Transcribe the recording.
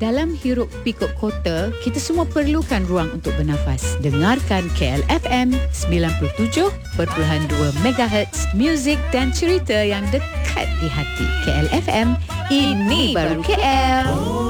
dalam hiruk pikuk kota, kita semua perlukan ruang untuk bernafas. Dengarkan KLFM 97.2 MHz, muzik dan cerita yang dekat di hati. KLFM, ini baru KL.